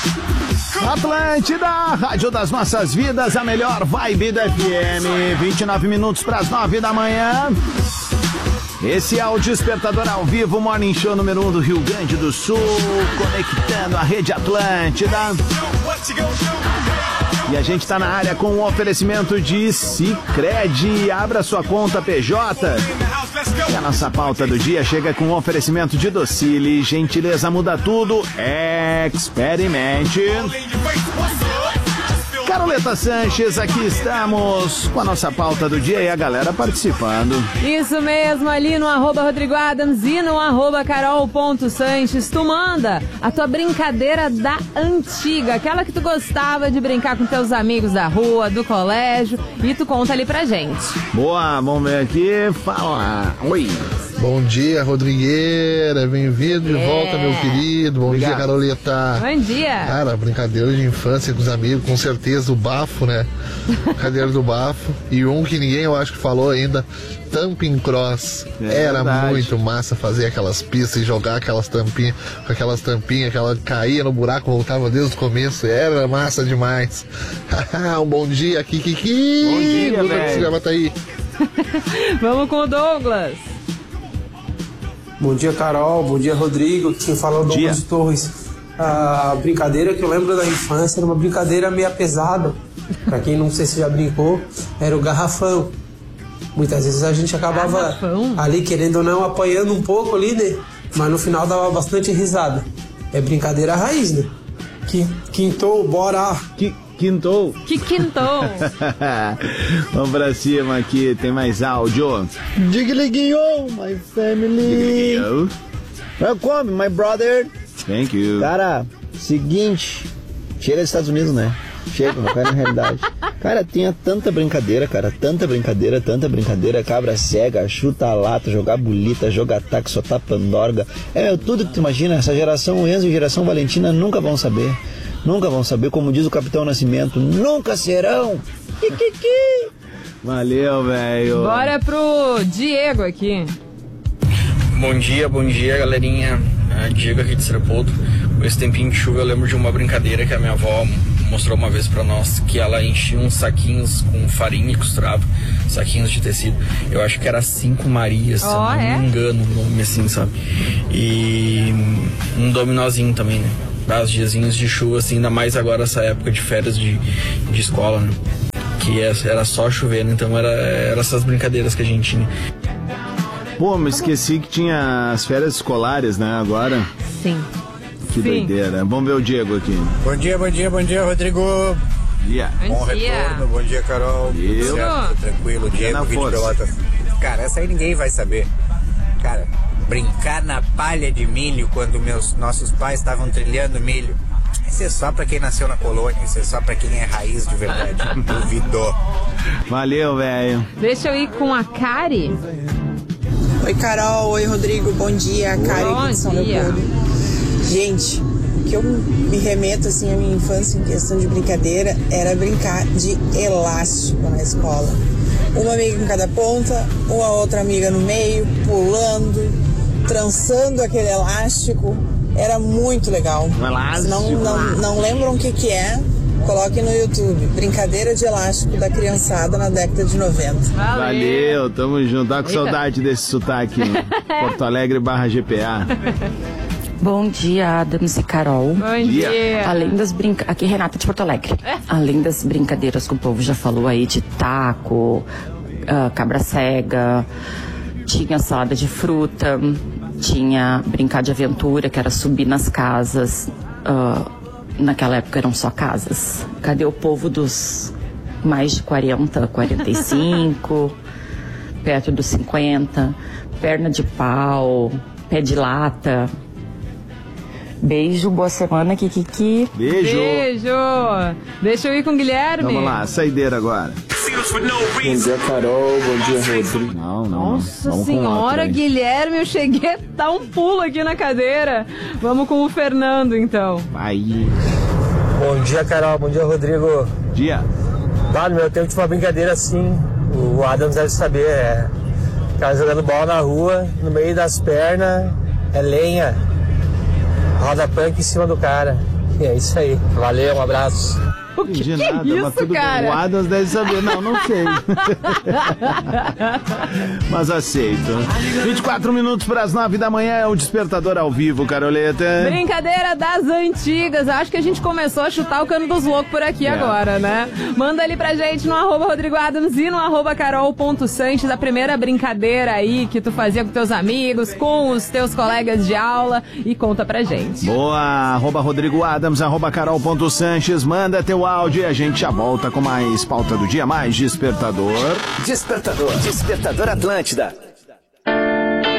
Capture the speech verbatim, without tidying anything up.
Atlântida, rádio das nossas vidas, a melhor vibe do F M. vinte e nove minutos para as nove da manhã. Esse é o Despertador ao Vivo, Morning Show número um do Rio Grande do Sul, conectando a rede Atlântida. E a gente tá na área com o oferecimento de Sicredi. Abra sua conta P J. E a nossa pauta do dia chega com o oferecimento de Docile. Gentileza muda tudo. Experimente. Caroleta Sanches, aqui estamos com a nossa pauta do dia e a galera participando. Isso mesmo, ali no arroba Rodrigo Adams e no arroba Carol.Sanches. Tu manda a tua brincadeira da antiga, aquela que tu gostava de brincar com teus amigos da rua, do colégio, e tu conta ali pra gente. Boa, vamos ver aqui. Fala. Oi. Bom dia, Rodrigueira. Bem-vindo de é. volta, meu querido. Bom Obrigado. dia, Caroleta. Bom dia. Cara, brincadeira de infância com os amigos, com certeza o bafo, né? Brincadeira do bafo. E um que ninguém, eu acho que falou ainda, Tamping Cross. É Era verdade. muito massa fazer aquelas pistas e jogar aquelas tampinhas, com aquelas tampinhas, que ela caía no buraco, voltava desde o começo. Era massa demais. Um bom dia, Kikiki. Bom dia, velho. Tá aí. Vamos com o Douglas. Bom dia, Carol. Bom dia, Rodrigo. Quem fala é o Douglas de Torres. A brincadeira que eu lembro da infância era uma brincadeira meio pesada. Pra quem não sei se já brincou, era o garrafão. Muitas vezes a gente acabava garrafão? ali, querendo ou não, apanhando um pouco ali, né? Mas no final dava bastante risada. É brincadeira raiz, né? Quintou, bora! Que... Quintou. Que quintou. Vamos pra cima aqui, tem mais áudio. Digliguinho, my family. Digliguinho. Welcome, my brother. Thank you. Cara, seguinte, chega dos Estados Unidos, né? Chega, não cai na realidade. Cara, tinha tanta brincadeira, cara, tanta brincadeira, tanta brincadeira. Cabra cega, chuta a lata, jogar bolita, jogar taco, soltar pandorga. É, tudo que tu imagina, essa geração Enzo e geração Valentina nunca vão saber. Nunca vão saber, como diz o Capitão Nascimento, nunca serão. Valeu, velho. Bora pro Diego aqui. Bom dia, bom dia, galerinha. Diego aqui de Serpoldo. Com esse tempinho de chuva eu lembro de uma brincadeira que a minha avó mostrou uma vez pra nós, que ela enchia uns saquinhos com farinha e costurava, saquinhos de tecido. Eu acho que era Cinco Marias, oh, se não é? me engano o nome assim, sabe? E um dominozinho também, né? Dá os diazinhos de chuva, assim, ainda mais agora essa época de férias de, de escola, né? Que era só chovendo, então era, era essas brincadeiras que a gente tinha. Pô, me esqueci que tinha as férias escolares, né, agora? Sim. Que Sim. doideira. Vamos ver o Diego aqui. Bom dia, bom dia, bom dia, Rodrigo. Yeah. Bom, bom dia. retorno, bom dia, Carol. Eu. Certo, tranquilo, Diego, vídeo Pelotas. Cara, essa aí ninguém vai saber. Cara, brincar na palha de milho quando meus, nossos pais estavam trilhando milho. Isso é só pra quem nasceu na colônia, isso é só pra quem é raiz de verdade. Duvidou. Valeu, velho. Deixa eu ir com a Kari. Oi, Carol. Oi, Rodrigo. Bom dia. Kari aqui de São Leopoldo. Gente, o que eu me remeto assim à minha infância em questão de brincadeira era brincar de elástico na escola. Uma amiga em cada ponta, uma outra amiga no meio, pulando, trançando aquele elástico. Era muito legal. Elástico. Não, não, não lembram o que, que é? Coloque no YouTube. Brincadeira de elástico da criançada na década de noventa. Valeu, Valeu tamo junto. Tá com Eita. saudade desse sotaque. Porto Alegre barra G P A. Bom dia, Adams e Carol. Bom dia. Além das brinca... Aqui Renata de Porto Alegre. Além das brincadeiras que o povo já falou aí de taco, uh, cabra cega, tinha salada de fruta, tinha brincar de aventura, que era subir nas casas. Uh, naquela época eram só casas. Cadê o povo dos mais de quarenta, quarenta e cinco, perto dos cinquenta, perna de pau, pé de lata. Beijo, boa semana, Kikiki. Beijo. Beijo. Deixa eu ir com o Guilherme. Vamos lá, saideira agora. Bom dia, Carol. Bom dia, Rodrigo. Não, não. Nossa Vamos senhora, Guilherme, eu cheguei a dar um pulo aqui na cadeira. Vamos com o Fernando, então. Aí. Bom dia, Carol. Bom dia, Rodrigo. Dia. Ah, no meu tempo tinha uma brincadeira assim. O Adams deve saber. É. Ficava jogando bola na rua, no meio das pernas, é lenha. Roda punk em cima do cara. E é isso aí. Valeu, um abraço. O que, que nada, é isso, mas tudo cara? Bem. O Adams deve saber. Não, não sei. Mas aceito. vinte e quatro minutos para as nove da manhã é o Despertador ao vivo, Caroleta. Brincadeira das antigas. Acho que a gente começou a chutar o cano dos loucos por aqui é. agora, né? Manda ali pra gente no arroba Rodrigo Adams e no arroba carol.sanches a primeira brincadeira aí que tu fazia com teus amigos, com os teus colegas de aula, e conta pra gente. Boa, arroba Rodrigo Adams, arroba carol.sanches, manda teu áudio e a gente já volta com mais pauta do dia, mais Despertador. Despertador, Despertador Atlântida.